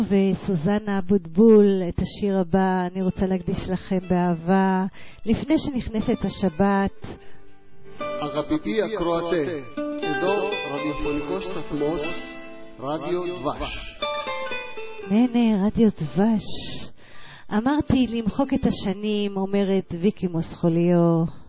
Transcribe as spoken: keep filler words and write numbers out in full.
וסוזנה אבוטבול, את השיר הבא אני רוצה להקדיש לכם באהבה לפני שנכנסת השבת. אגפיתי הקרואטה, אדו רדיופוניקוס תתמוס, רדיו דבש. נהנה, רדיו דבש. אמרתי למחוק את השנים, אומרת ויקי מוסחוליו.